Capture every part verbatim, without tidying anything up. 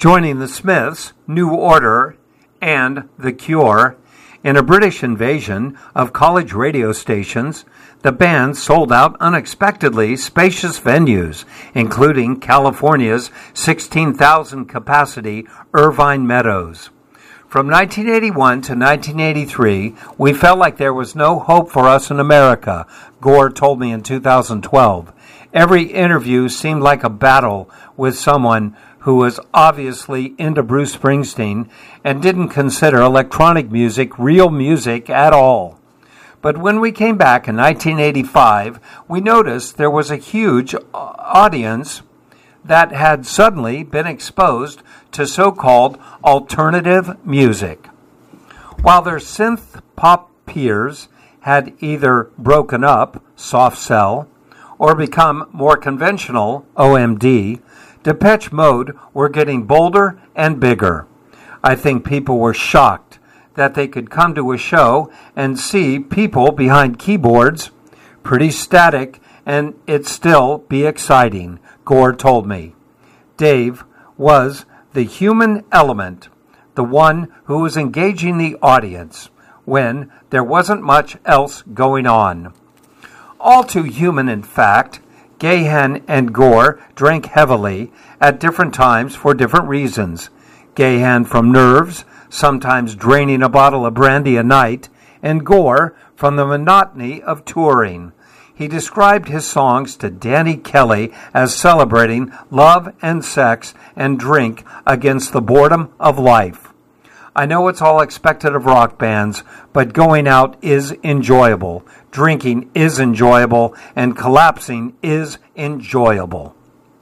joining the Smiths, New Order, and The Cure. In a British invasion of college radio stations, the band sold out unexpectedly spacious venues, including California's sixteen thousand capacity Irvine Meadows. From nineteen eighty-one to nineteen eighty-three, we felt like there was no hope for us in America, Gore told me in two thousand twelve. Every interview seemed like a battle with someone who was obviously into Bruce Springsteen and didn't consider electronic music real music at all. But when we came back in nineteen eighty-five, we noticed there was a huge audience that had suddenly been exposed to so-called alternative music. While their synth pop peers had either broken up, soft cell, or become more conventional, O M D, Depeche Mode were getting bolder and bigger. I think people were shocked that they could come to a show and see people behind keyboards, pretty static, and it still be exciting, Gore told me. Dave was the human element, the one who was engaging the audience when there wasn't much else going on. All too human, in fact. Gahan and Gore drank heavily at different times for different reasons. Gahan from nerves, sometimes draining a bottle of brandy a night, and Gore from the monotony of touring. He described his songs to Danny Kelly as celebrating love and sex and drink against the boredom of life. I know it's all expected of rock bands, but going out is enjoyable, drinking is enjoyable, and collapsing is enjoyable.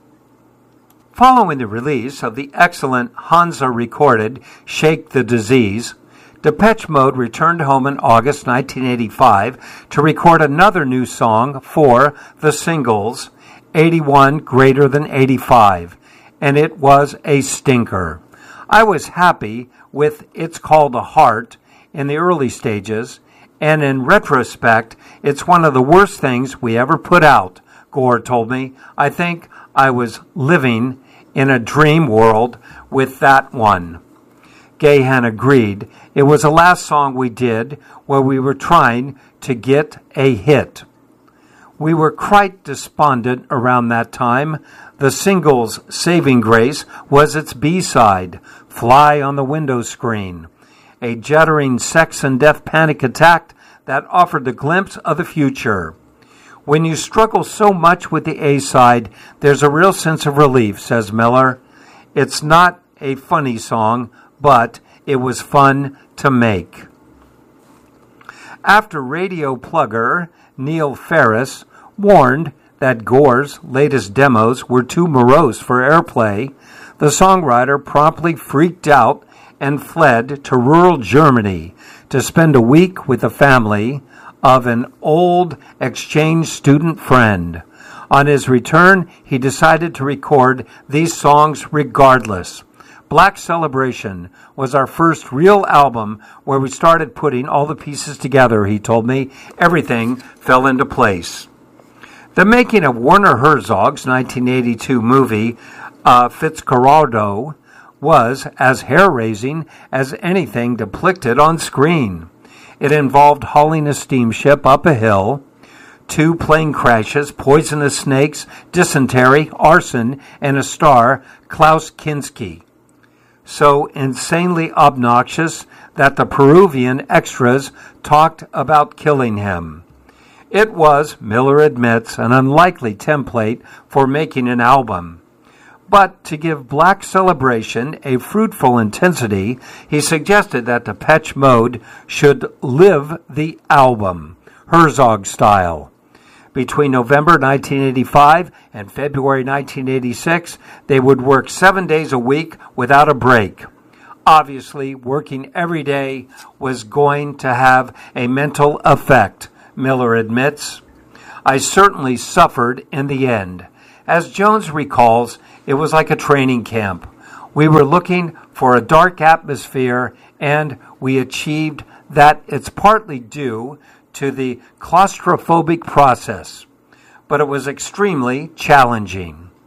Following the release of the excellent Hansa-recorded Shake the Disease, Depeche Mode returned home in August nineteen eighty-five to record another new song for the singles, eighty-one Greater Than eighty-five, and it was a stinker. I was happy with It's Called a Heart in the early stages, and in retrospect, it's one of the worst things we ever put out, Gore told me. I think I was living in a dream world with that one. Gahan agreed. It was the last song we did where we were trying to get a hit. We were quite despondent around that time. The single's saving grace was its B-side, Fly on the Window Screen, a juddering sex and death panic attack that offered the glimpse of the future. When you struggle so much with the A-side, there's a real sense of relief, says Miller. It's not a funny song, but it was fun to make. After radio plugger Neil Ferris warned that Gore's latest demos were too morose for airplay, the songwriter promptly freaked out and fled to rural Germany to spend a week with the family of an old exchange student friend. On his return, he decided to record these songs regardless. Black Celebration was our first real album where we started putting all the pieces together, he told me. Everything fell into place. The making of Werner Herzog's nineteen eighty-two movie, uh, Fitzcarraldo, was as hair-raising as anything depicted on screen. It involved hauling a steamship up a hill, two plane crashes, poisonous snakes, dysentery, arson, and a star, Klaus Kinski. So insanely obnoxious that the Peruvian extras talked about killing him. It was, Miller admits, an unlikely template for making an album. But to give Black Celebration a fruitful intensity, he suggested that Depeche Mode should live the album, Herzog style. Between November nineteen eighty-five and February nineteen eighty-six, they would work seven days a week without a break. Obviously, working every day was going to have a mental effect, Miller admits. I certainly suffered in the end. As Jones recalls, it was like a training camp. We were looking for a dark atmosphere, and we achieved that. It's partly due to the claustrophobic process, but it was extremely challenging.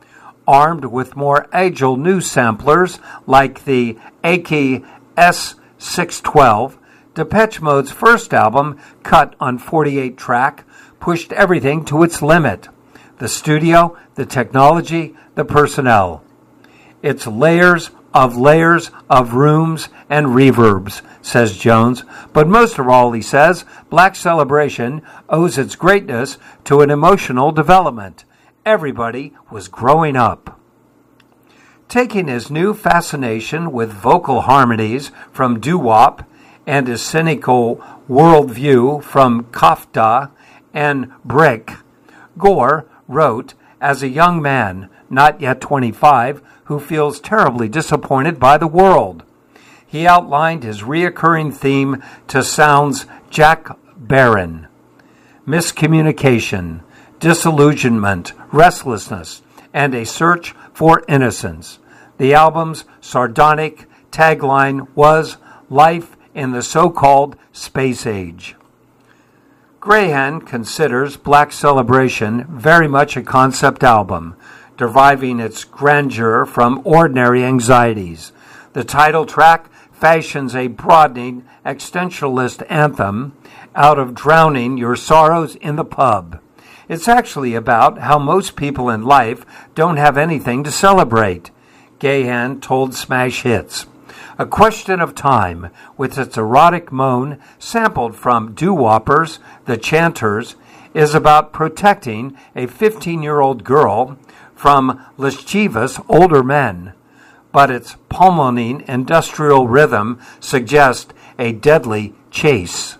Armed with more agile new samplers like the Aki S six twelve, Depeche Mode's first album, cut on forty-eight track, pushed everything to its limit. The studio, the technology, the personnel. It's layers of layers of rooms and reverbs, says Jones. But most of all, he says, Black Celebration owes its greatness to an emotional development. Everybody was growing up. Taking his new fascination with vocal harmonies from doo-wop and his cynical worldview from Kafka and Brick, Gore wrote, as a young man, not yet twenty-five, who feels terribly disappointed by the world. He outlined his reoccurring theme to sounds Jack Barron: miscommunication, disillusionment, restlessness, and a search for innocence. The album's sardonic tagline was "Life in the So-Called Space Age." Greyhan considers Black Celebration very much a concept album, deriving its grandeur from ordinary anxieties. The title track fashions a broadening existentialist anthem out of drowning your sorrows in the pub. It's actually about how most people in life don't have anything to celebrate, Gahan told Smash Hits. A Question of Time, with its erotic moan sampled from doo-woppers, The Chanters, is about protecting a fifteen-year-old girl from lascivious older men, but its pulmoning industrial rhythm suggests a deadly chase.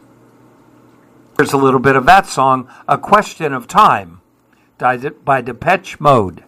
Here's a little bit of that song, A Question of Time, by Depeche Mode.